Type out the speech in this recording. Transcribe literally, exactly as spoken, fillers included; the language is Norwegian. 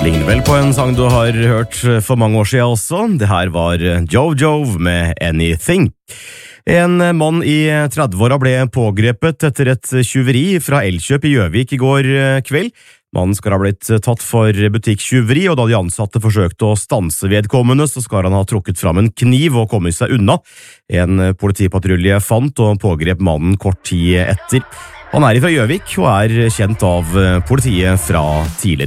Ligner vel på en sang du har hørt for mange år siden også. Det her var Jojo med Anything. En mann i tredve-åra ble pågrepet etter et tjuveri fra Elkjøp i Gjøvik i går kveld. Mannen skal ha blitt tatt for butikktyveri, og da de ansatte forsøkte å stanse vedkommende, så skal han ha trukket fram en kniv og kommet seg unna. En politipatrulje fant og pågrep mannen kort tid etter. Han er fra Gjøvik og er kjent av politiet fra tidligere.